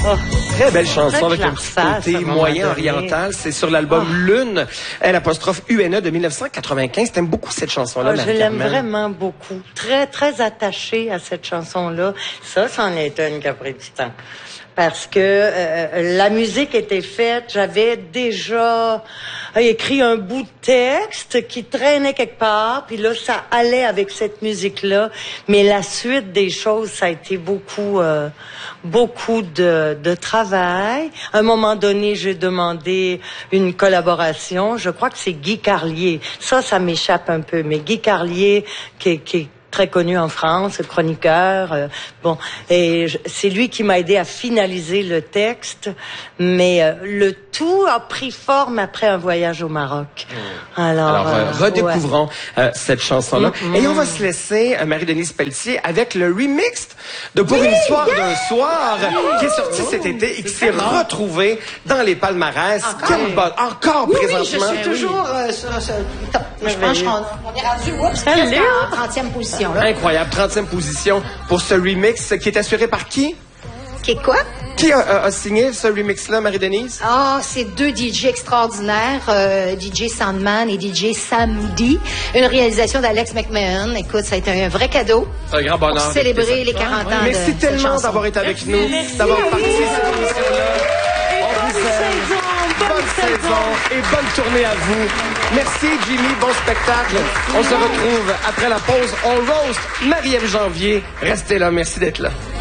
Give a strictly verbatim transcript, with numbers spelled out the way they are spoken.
Oh. Très belle chanson avec un petit ça, côté moyen oriental. C'est sur l'album oh. Lune, L apostrophe U N E de mille neuf cent quatre-vingt-quinze. T'aimes beaucoup cette chanson-là, oh, Je l'aime vraiment beaucoup. Très, très attachée à cette chanson-là. Ça, c'en est une qui a pris du temps. Parce que euh, la musique était faite, j'avais déjà écrit un bout de texte qui traînait quelque part, puis là, ça allait avec cette musique-là. Mais la suite des choses, ça a été beaucoup, euh, beaucoup de, de travail. À un moment donné, j'ai demandé une collaboration. Je crois que c'est Guy Carlier. Ça, ça m'échappe un peu. Mais Guy Carlier, qui, qui très connu en France, chroniqueur. Euh, bon, et c'est lui qui m'a aidé à finaliser le texte, mais euh, le tout a pris forme après un voyage au Maroc. Mmh. Alors, Alors euh, redécouvrons ouais. euh, cette chanson-là. Mmh. Et on va se laisser, euh, Marie-Denise Pelletier, avec le remix de Pour oui, une histoire yeah! d'un soir, oui! qui est sorti oh, cet été et qui s'est retrouvé dans les palmarès. Encore, Quelle bonne... Encore oui, présentement. Oui, je suis toujours euh, sur ce top. Je pense qu'on on est rendu oups, presque en trentième position. Là. Incroyable, trentième position pour ce remix qui est assuré par qui? Qui est quoi? Qui a, a, a signé ce remix-là, Marie-Denise? Ah, oh, c'est deux D J extraordinaires, euh, D J Sandman et D J Samdi. Une réalisation d'Alex McMahon. Écoute, ça a été un vrai cadeau. C'est un grand bonheur. Pour célébrer les quarante ans. Merci tellement d'avoir été avec nous, d'avoir participé à cette émission-là. Bonne saison et bonne tournée à vous. Merci Jimmy, bon spectacle. On se retrouve après la pause. On roast Marie-Ève Janvier. Restez là, merci d'être là.